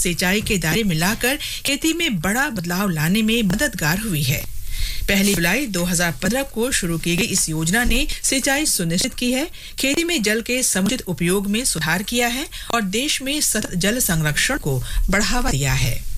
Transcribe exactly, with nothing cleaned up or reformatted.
सिंचाई के दायरे में लाकर खेती में बड़ा बदलाव लाने में मददगार हुई है। पहली जुलाई दो हज़ार पंद्रह को शुरू की गई इस योजना ने सिंचाई सुनिश्चित की है, खेती में जल के समुचित उपयोग में सुधार किया है और देश में सतत जल संरक्षण को बढ़ावा दिया है।